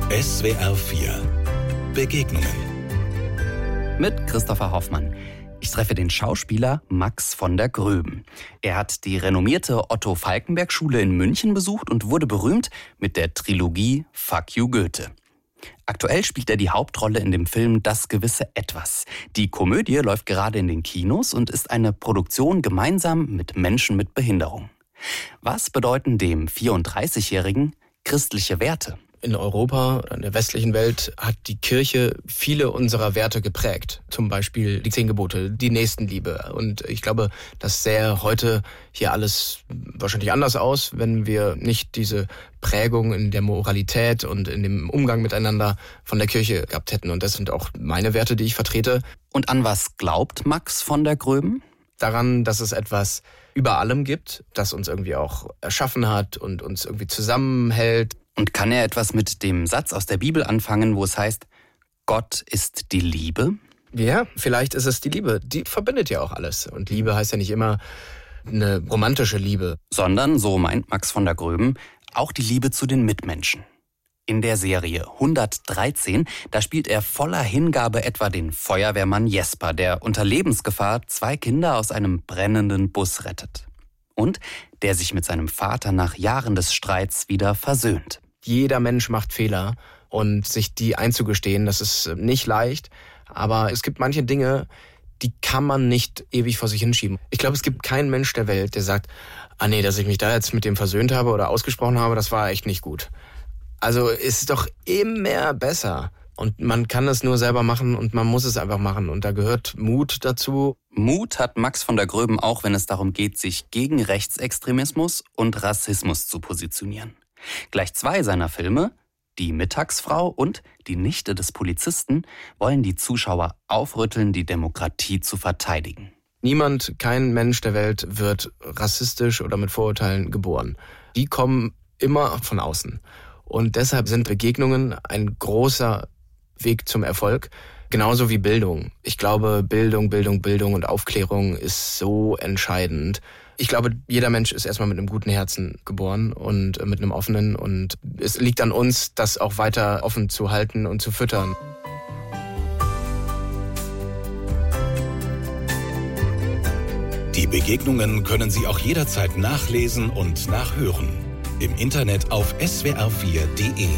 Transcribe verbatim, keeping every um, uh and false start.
S W R vier Begegnungen mit Christopher Hoffmann. Ich treffe den Schauspieler Max von der Gröben. Er hat die renommierte Otto-Falckenberg-Schule in München besucht und wurde berühmt mit der Trilogie Fuck you, Goethe. Aktuell spielt er die Hauptrolle in dem Film Das gewisse Etwas. Die Komödie läuft gerade in den Kinos und ist eine Produktion gemeinsam mit Menschen mit Behinderung. Was bedeuten dem vierunddreißigjährigen christliche Werte? In Europa, in der westlichen Welt, hat die Kirche viele unserer Werte geprägt. Zum Beispiel die Zehn Gebote, die Nächstenliebe. Und ich glaube, das sähe heute hier alles wahrscheinlich anders aus, wenn wir nicht diese Prägung in der Moralität und in dem Umgang miteinander von der Kirche gehabt hätten. Und das sind auch meine Werte, die ich vertrete. Und an was glaubt Max von der Gröben? Daran, dass es etwas über allem gibt, das uns irgendwie auch erschaffen hat und uns irgendwie zusammenhält. Und kann er etwas mit dem Satz aus der Bibel anfangen, wo es heißt, Gott ist die Liebe? Ja, vielleicht ist es die Liebe. Die verbindet ja auch alles. Und Liebe heißt ja nicht immer eine romantische Liebe. Sondern, so meint Max von der Gröben, auch die Liebe zu den Mitmenschen. In der Serie hundertdreizehn, da spielt er voller Hingabe etwa den Feuerwehrmann Jesper, der unter Lebensgefahr zwei Kinder aus einem brennenden Bus rettet. Und der sich mit seinem Vater nach Jahren des Streits wieder versöhnt. Jeder Mensch macht Fehler und sich die einzugestehen, das ist nicht leicht. Aber es gibt manche Dinge, die kann man nicht ewig vor sich hinschieben. Ich glaube, es gibt keinen Mensch der Welt, der sagt, ah nee, dass ich mich da jetzt mit dem versöhnt habe oder ausgesprochen habe, das war echt nicht gut. Also ist es doch immer besser. Und man kann es nur selber machen und man muss es einfach machen. Und da gehört Mut dazu. Mut hat Max von der Gröben auch, wenn es darum geht, sich gegen Rechtsextremismus und Rassismus zu positionieren. Gleich zwei seiner Filme, Die Mittagsfrau und Die Nichte des Polizisten, wollen die Zuschauer aufrütteln, die Demokratie zu verteidigen. Niemand, kein Mensch der Welt wird rassistisch oder mit Vorurteilen geboren. Die kommen immer von außen. Und deshalb sind Begegnungen ein großer Weg zum Erfolg, genauso wie Bildung. Ich glaube, Bildung, Bildung, Bildung und Aufklärung ist so entscheidend. Ich glaube, jeder Mensch ist erstmal mit einem guten Herzen geboren und mit einem offenen. Und es liegt an uns, das auch weiter offen zu halten und zu füttern. Die Begegnungen können Sie auch jederzeit nachlesen und nachhören. Im Internet auf S W R vier punkt de.